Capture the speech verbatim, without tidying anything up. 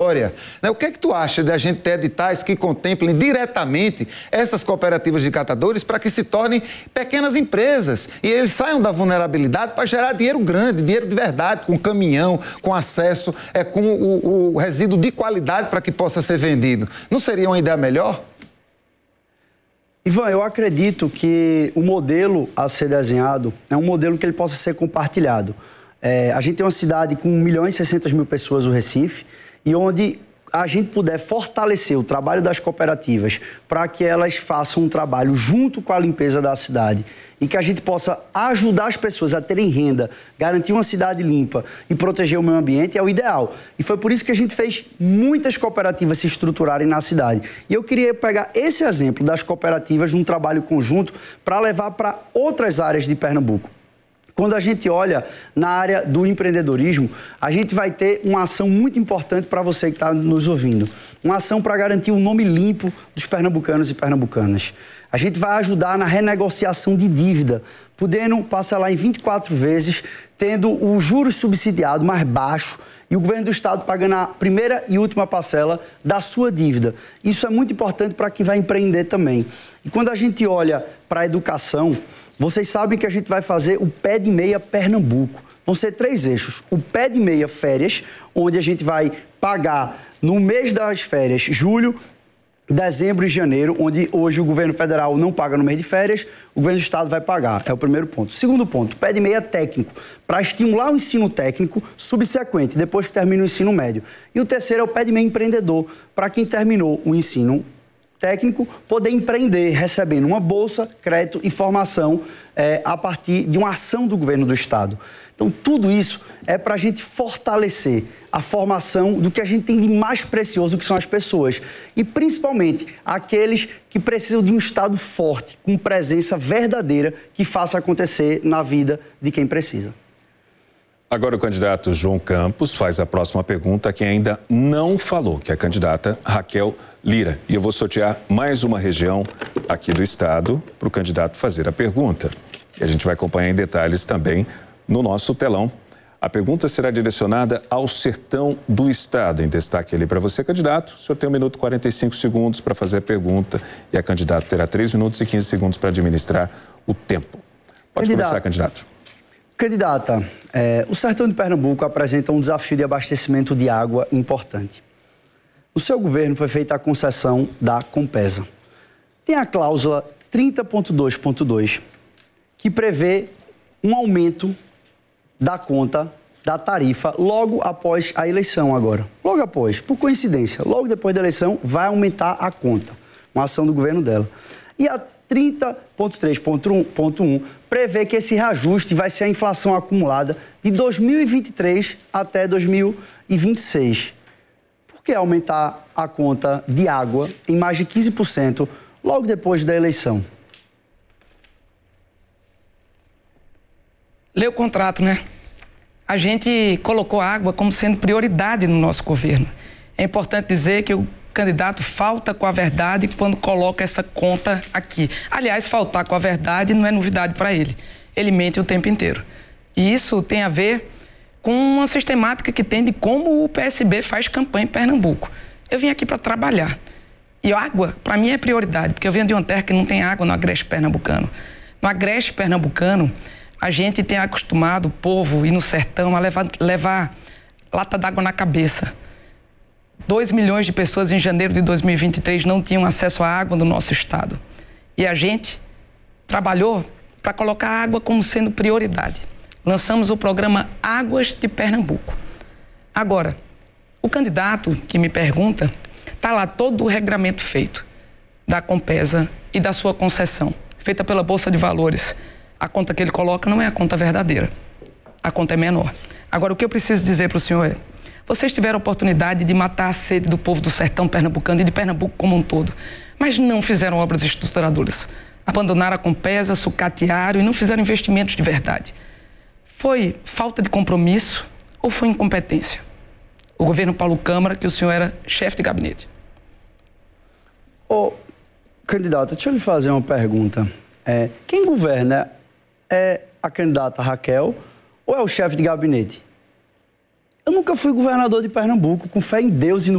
história. Né? O que é que tu acha de a gente ter editais que contemplem diretamente essas cooperativas de catadores para que se tornem pequenas empresas e eles saiam da vulnerabilidade para gerar dinheiro grande, dinheiro de verdade, com caminhão, com acesso, é, com o, o resíduo de qualidade para que possa ser vendido? Não seria uma ideia melhor? Ivan, eu acredito que o modelo a ser desenhado é um modelo que ele possa ser compartilhado. É, a gente tem uma cidade com um milhão e seiscentas mil pessoas, o Recife, e onde a gente puder fortalecer o trabalho das cooperativas para que elas façam um trabalho junto com a limpeza da cidade e que a gente possa ajudar as pessoas a terem renda, garantir uma cidade limpa e proteger o meio ambiente é o ideal. E foi por isso que a gente fez muitas cooperativas se estruturarem na cidade. E eu queria pegar esse exemplo das cooperativas num trabalho conjunto para levar para outras áreas de Pernambuco. Quando a gente olha na área do empreendedorismo, a gente vai ter uma ação muito importante para você que está nos ouvindo. Uma ação para garantir o nome limpo dos pernambucanos e pernambucanas. A gente vai ajudar na renegociação de dívida, podendo parcelar em vinte e quatro vezes, tendo o juros subsidiado mais baixo e o governo do estado pagando a primeira e última parcela da sua dívida. Isso é muito importante para quem vai empreender também. E quando a gente olha para a educação, vocês sabem que a gente vai fazer o Pé de Meia Pernambuco. Vão ser três eixos. O Pé de Meia Férias, onde a gente vai pagar no mês das férias, julho, dezembro e janeiro, onde hoje o governo federal não paga no mês de férias, o governo do estado vai pagar. É o primeiro ponto. Segundo ponto, Pé de Meia Técnico, para estimular o ensino técnico subsequente, depois que termina o ensino médio. E o terceiro é o Pé de Meia Empreendedor, para quem terminou o ensino técnico poder empreender, recebendo uma bolsa, crédito e formação é, a partir de uma ação do governo do estado. Então, tudo isso é para a gente fortalecer a formação do que a gente tem de mais precioso, que são as pessoas. E, principalmente, aqueles que precisam de um estado forte, com presença verdadeira, que faça acontecer na vida de quem precisa. Agora o candidato João Campos faz a próxima pergunta a quem ainda não falou, que é a candidata Raquel Lira. E eu vou sortear mais uma região aqui do estado para o candidato fazer a pergunta. E a gente vai acompanhar em detalhes também no nosso telão. A pergunta será direcionada ao sertão do estado. Em destaque ali para você, candidato. O senhor tem um minuto e quarenta e cinco segundos para fazer a pergunta e a candidata terá três minutos e quinze segundos para administrar o tempo. Pode candidato. começar, candidato. Candidata, é, o sertão de Pernambuco apresenta um desafio de abastecimento de água importante. No seu governo foi feita a concessão da Compesa. Tem a cláusula trinta ponto dois ponto dois, que prevê um aumento da conta da tarifa logo após a eleição agora. Logo após, por coincidência, logo depois da eleição vai aumentar a conta, uma ação do governo dela. E a trinta ponto três ponto um prevê que esse reajuste vai ser a inflação acumulada de dois mil e vinte e três até dois mil e vinte e seis. Por que aumentar a conta de água em mais de quinze por cento logo depois da eleição? Lê o contrato, né? A gente colocou a água como sendo prioridade no nosso governo. É importante dizer que o candidato falta com a verdade quando coloca essa conta aqui. Aliás, faltar com a verdade não é novidade para ele. Ele mente o tempo inteiro. E isso tem a ver com uma sistemática que tem de como o P S B faz campanha em Pernambuco. Eu vim aqui para trabalhar. E água, para mim, é prioridade, porque eu venho de uma terra que não tem água no agreste pernambucano. No agreste pernambucano, a gente tem acostumado o povo e no sertão a levar, levar lata d'água na cabeça. dois milhões de pessoas em janeiro de dois mil e vinte e três não tinham acesso à água no nosso estado. E a gente trabalhou para colocar a água como sendo prioridade. Lançamos o programa Águas de Pernambuco. Agora, o candidato que me pergunta, está lá todo o regramento feito da Compesa e da sua concessão, feita pela Bolsa de Valores. A conta que ele coloca não é a conta verdadeira. A conta é menor. Agora, o que eu preciso dizer para o senhor é: vocês tiveram a oportunidade de matar a sede do povo do sertão pernambucano e de Pernambuco como um todo, mas não fizeram obras estruturadoras. Abandonaram a Compesa, sucatearam e não fizeram investimentos de verdade. Foi falta de compromisso ou foi incompetência? O governo Paulo Câmara, que o senhor era chefe de gabinete. Ô, candidata, deixa eu lhe fazer uma pergunta. É, quem governa é a candidata Raquel ou é o chefe de gabinete? Eu nunca fui governador de Pernambuco, com fé em Deus e no